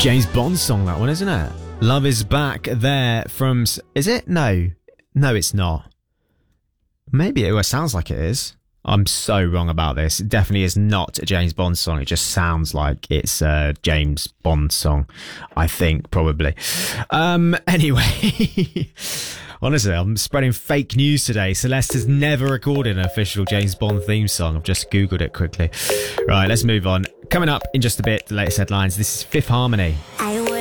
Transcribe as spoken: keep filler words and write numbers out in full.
James Bond song, that one, isn't it? Love Is Back there from... Is it? No. No, it's not. Maybe it sounds like it is. I'm so wrong about this. It definitely is not a James Bond song. It just sounds like it's a James Bond song. I think, probably. Um, anyway... Honestly, I'm spreading fake news today. Celeste has never recorded an official James Bond theme song. I've just Googled it quickly. Right, let's move on. Coming up in just a bit, the latest headlines. This is Fifth Harmony.